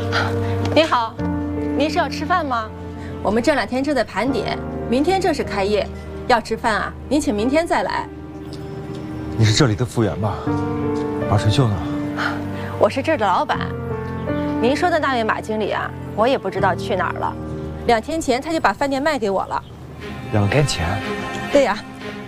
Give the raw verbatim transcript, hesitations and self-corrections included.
您好，您是要吃饭吗？我们这两天正在盘点，明天正式开业。要吃饭啊，您请明天再来。 你是这里的服务员吧？马晨秀呢？ 我是这儿的老板。您说的那位马经理啊，我也不知道去哪儿了。两天前他就把饭店卖给我了。 两天前？ 对呀，